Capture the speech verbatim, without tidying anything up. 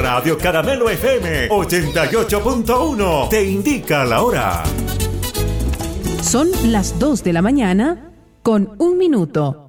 Radio Caramelo F M ochenta y ocho punto uno te indica la hora. Son las dos de la mañana con un minuto.